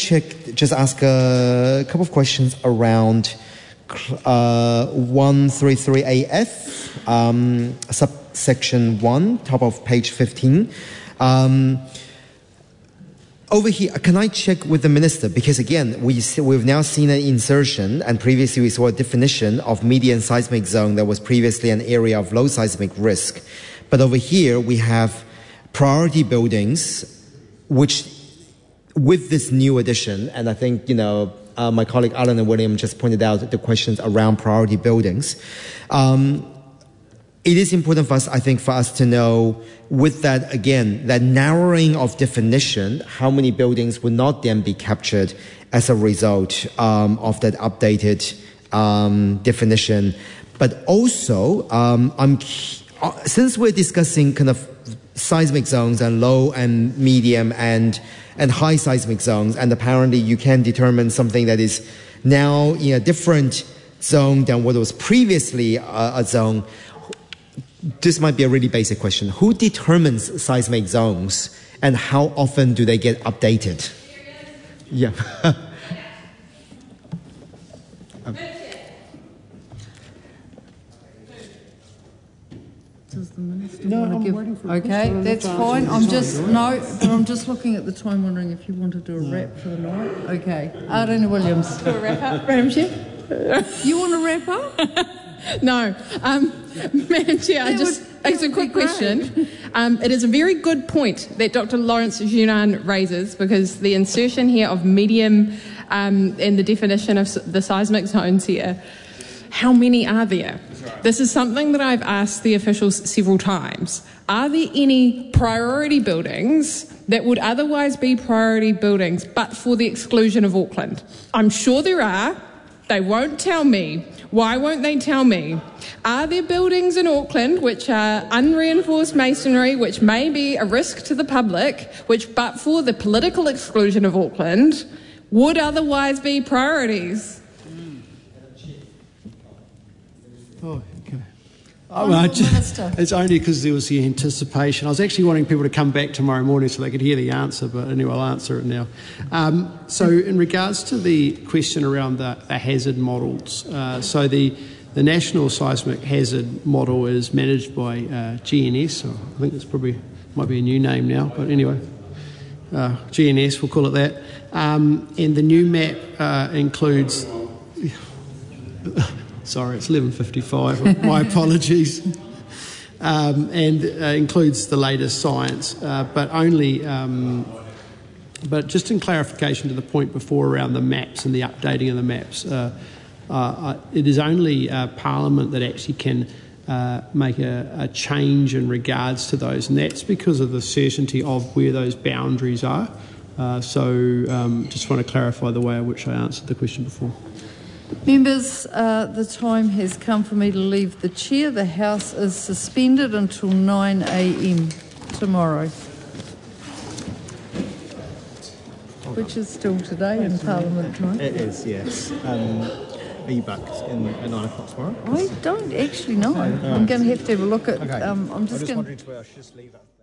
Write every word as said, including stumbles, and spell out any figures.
check, just ask a couple of questions around uh, one thirty-three A F, um, subsection one, top of page fifteen. Um, over here, can I check with the minister? Because again, we, we've now seen an insertion, and previously we saw a definition of medium seismic zone that was previously an area of low seismic risk. But over here, we have priority buildings, which with this new addition, and I think, you know, uh, my colleague Alan and William just pointed out the questions around priority buildings. Um, it is important for us, I think, for us to know with that, again, that narrowing of definition, how many buildings will not then be captured as a result um, of that updated um, definition. But also, um, I'm, since we're discussing kind of seismic zones and low and medium and and high seismic zones, and apparently you can determine something that is now in a different zone than what was previously a, a zone. This might be a really basic question. Who determines seismic zones, and how often do they get updated? Yeah. um. Does the minister no, want to I'm give... waiting for Okay, that's fine. I'm just... Right? No, but I'm just looking at the time, wondering if you want to do a no. wrap for the night. Okay. Arlene Williams. Do a wrap up, Madam Chair? You want to wrap up? No. Um, Madam Chair, I that just... Would, it's a quick question. Um, it is a very good point that Doctor Lawrence Junan raises, because the insertion here of medium um, in the definition of the seismic zones here, how many are there? This is something that I've asked the officials several times. Are there any priority buildings that would otherwise be priority buildings but for the exclusion of Auckland? I'm sure there are. They won't tell me. Why won't they tell me? Are there buildings in Auckland which are unreinforced masonry, which may be a risk to the public, which but for the political exclusion of Auckland would otherwise be priorities? Oh, okay. Oh, well, just, it's only because there was the anticipation. I was actually wanting people to come back tomorrow morning so they could hear the answer, but anyway, I'll answer it now. Um, so in regards to the question around the, the hazard models, uh, so the, the National Seismic Hazard Model is managed by uh, G N S. I think it's probably, might be a new name now, but anyway, uh, G N S, we'll call it that. Um, and the new map uh, includes... Sorry, it's eleven fifty-five. My apologies. Um, and uh, includes the latest science, uh, but only. Um, but just in clarification to the point before around the maps and the updating of the maps, uh, uh, it is only uh, Parliament that actually can uh, make a, a change in regards to those, and that's because of the certainty of where those boundaries are. Uh, so, um, just want to clarify the way in which I answered the question before. Members, uh, the time has come for me to leave the chair. The House is suspended until nine a m tomorrow, which is still today in Parliament time. It is, yes. Um, are you back in, at nine o'clock tomorrow? I don't actually know. I'm going to have to have a look at... Okay. Um, I'm just I was just going wondering to where I should just leave that.